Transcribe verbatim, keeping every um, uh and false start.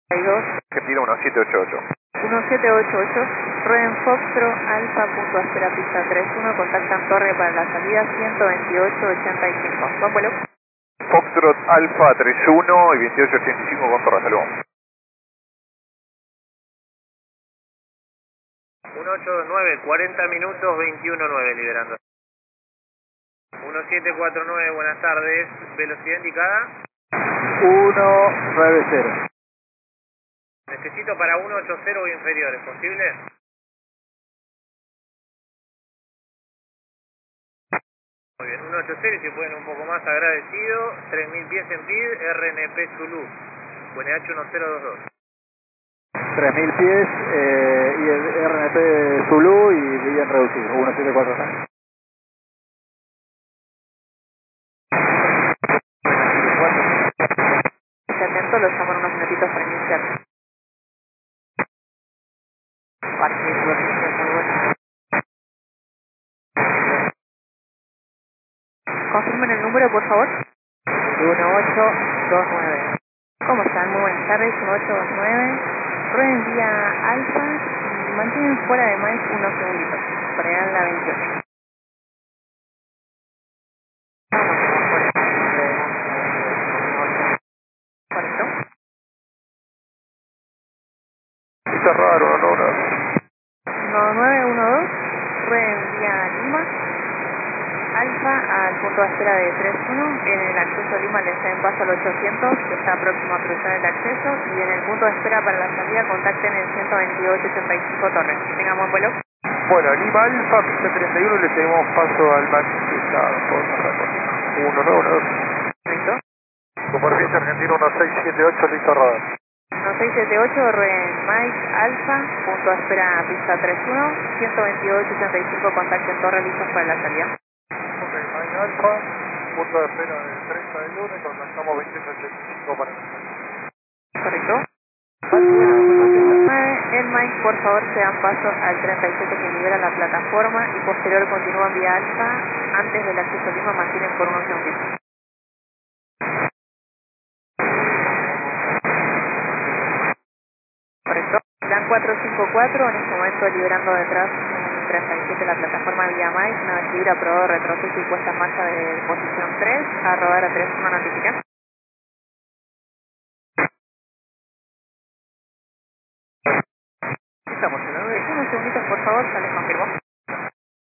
dos. Argentina uno siete ocho ocho. uno siete ocho ocho, Roden Foxtro, Alfa, punto a espera, pista tres uno, contactan torre para la salida ciento veintiocho ochenta y cinco. Buen vuelo. Foxtrot Alfa tres uno y veintiocho ochenta y cinco con torre, saludos. uno ocho dos nueve, cuarenta minutos, veintiuno nueve liberando. uno siete cuatro nueve, buenas tardes, velocidad indicada. uno nueve cero. Necesito para uno ocho cero o inferior, ¿es posible? Muy bien, uno ocho cero y si pueden un poco más agradecido, tres mil pies en P I D, R N P Zulu, U N H uno cero dos dos. tres mil pies eh, y el R N P Zulu y bien reducido, uno siete cuatro nueve. Esté atento, lo llaman unos minutitos para iniciar. Parque, superficie, muy bueno. Confirmen el número, por favor. uno ocho dos nueve. ¿Cómo están? Muy buenas tardes, uno ocho dos nueve. Rueden vía Alfa y mantienen fuera de maíz unos segunditos. Frenan la veintiocho. ¿Correcto? Está raro, no, no. uno nueve uno dos, rueden vía Lima, Alfa al punto de espera de tres uno, en el acceso a Lima les den paso al ochocientos, que está próximo a cruzar el acceso, y en el punto de espera para la salida contacten el ciento veintiocho ochenta y cinco Torres. Que tengan buen vuelo. Bueno, Lima Alfa, pista treinta y uno, le tenemos paso al Max que está por uno nueve uno dos. ¿Listo? Superficie Argentina uno seis siete ocho, listo radar. uno seis siete ocho, rueden Mike Alfa, punto de espera pista tres uno, ciento veintiocho ochenta y cinco, contacten Torres listos para la salida. Ok, Mike Alfa, punto de espera del treinta del lunes, contactamos veintiocho ochenta y cinco para el ¿Correcto? El Mike, por favor, se dan paso al treinta y siete que libera la plataforma y posterior continúan vía Alfa. Antes del acceso a Lima mantienen por unos segundos. Correcto. Dan cuatro cinco cuatro, en este momento liberando detrás un treinta y siete la plataforma vía Mike. Una vez libre, aprobado retroceso y puesta en marcha de posición tres. A rodar a tres uno, notificar. Estamos en la Unos segunditos, por favor, ya les confirmo.